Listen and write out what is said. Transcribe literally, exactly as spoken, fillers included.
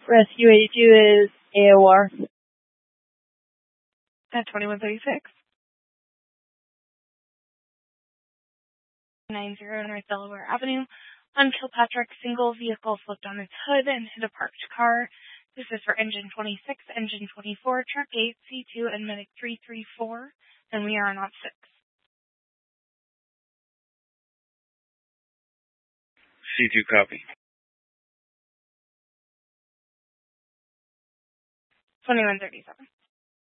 Rescue eighty-two is A O R. At twenty-one thirty-six. nine zero North Delaware Avenue. On Kilpatrick, single vehicle flipped on its hood and hit a parked car. This is for engine twenty-six, engine twenty-four, truck eight, C two, and medic three three four, and we are on op six. C two copy. twenty-one thirty-seven.